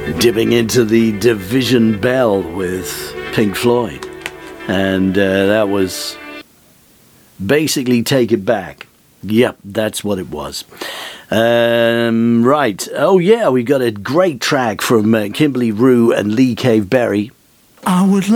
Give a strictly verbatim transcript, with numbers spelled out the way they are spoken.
Dipping into the Division Bell with Pink Floyd. And uh, that was basically Take It Back. Yep, that's what it was. Um, right. Oh, yeah, we got a great track from uh, Kimberly Rue and Lee Cave Berry. I would like